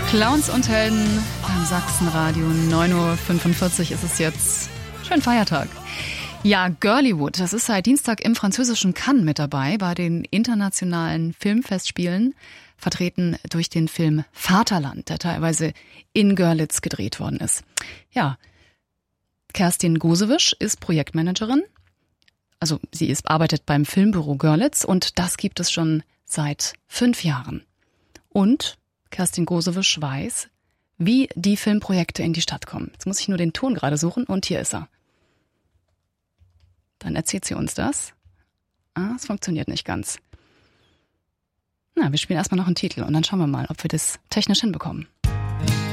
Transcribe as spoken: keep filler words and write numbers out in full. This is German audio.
Clowns und Helden beim Sachsenradio. neun Uhr fünfundvierzig ist es jetzt. Schönen Feiertag. Ja, Girlywood, das ist seit Dienstag im französischen Cannes mit dabei bei den internationalen Filmfestspielen, vertreten durch den Film Vaterland, der teilweise in Görlitz gedreht worden ist. Ja, Kerstin Gosewisch ist Projektmanagerin, also sie ist, arbeitet beim Filmbüro Görlitz und das gibt es schon seit fünf Jahren. Und Kerstin Gosewisch weiß, wie die Filmprojekte in die Stadt kommen. Jetzt muss ich nur den Ton gerade suchen und hier ist er. Dann erzählt sie uns das. Ah, es funktioniert nicht ganz. Na, wir spielen erstmal noch einen Titel und dann schauen wir mal, ob wir das technisch hinbekommen.